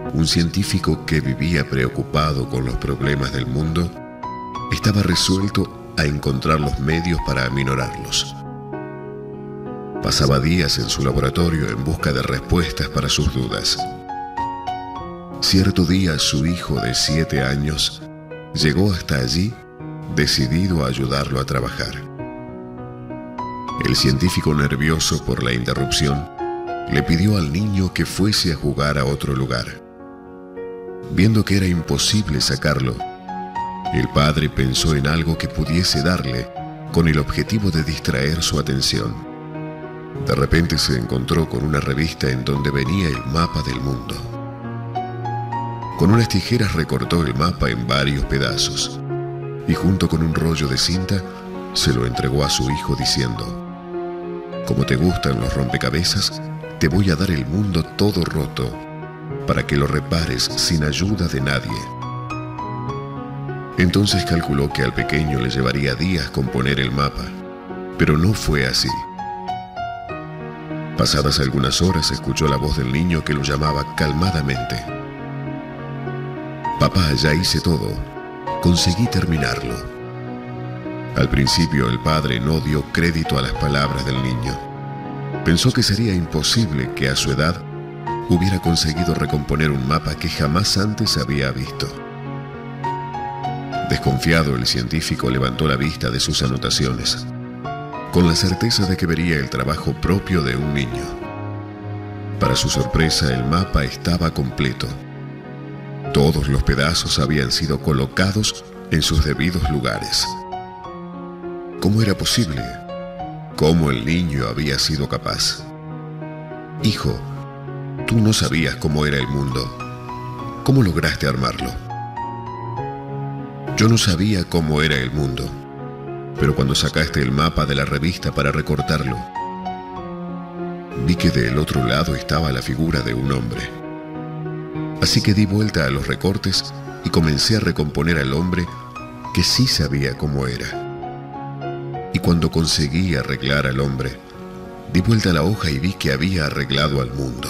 Un científico que vivía preocupado con los problemas del mundo estaba resuelto a encontrar los medios para aminorarlos. Pasaba días en su laboratorio en busca de respuestas para sus dudas. Cierto día su hijo de 7 años llegó hasta allí decidido a ayudarlo a trabajar. El científico, nervioso por la interrupción, le pidió al niño que fuese a jugar a otro lugar. Viendo que era imposible sacarlo, el padre pensó en algo que pudiese darle con el objetivo de distraer su atención. De repente se encontró con una revista en donde venía el mapa del mundo. Con unas tijeras recortó el mapa en varios pedazos y junto con un rollo de cinta se lo entregó a su hijo diciendo: «Como te gustan los rompecabezas, te voy a dar el mundo todo roto para que lo repares sin ayuda de nadie». Entonces calculó que al pequeño le llevaría días componer el mapa, pero no fue así. Pasadas algunas horas escuchó la voz del niño que lo llamaba calmadamente. «Papá, ya hice todo. Conseguí terminarlo». Al principio el padre no dio crédito a las palabras del niño. Pensó que sería imposible que a su edad hubiera conseguido recomponer un mapa que jamás antes había visto. Desconfiado, el científico levantó la vista de sus anotaciones, con la certeza de que vería el trabajo propio de un niño. Para su sorpresa, el mapa estaba completo. Todos los pedazos habían sido colocados en sus debidos lugares. ¿Cómo era posible? ¿Cómo el niño había sido capaz? «Hijo, tú no sabías cómo era el mundo. ¿Cómo lograste armarlo?» «Yo no sabía cómo era el mundo, pero cuando sacaste el mapa de la revista para recortarlo, vi que del otro lado estaba la figura de un hombre. Así que di vuelta a los recortes y comencé a recomponer al hombre que sí sabía cómo era. Y cuando conseguí arreglar al hombre, di vuelta a la hoja y vi que había arreglado al mundo».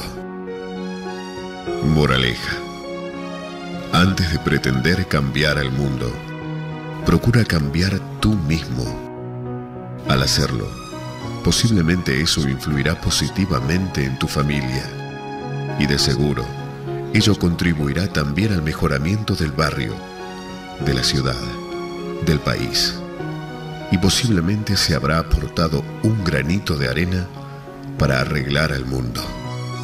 Moraleja: antes de pretender cambiar al mundo, procura cambiar tú mismo. Al hacerlo, posiblemente eso influirá positivamente en tu familia y de seguro ello contribuirá también al mejoramiento del barrio, de la ciudad, del país, y posiblemente se habrá aportado un granito de arena para arreglar al mundo.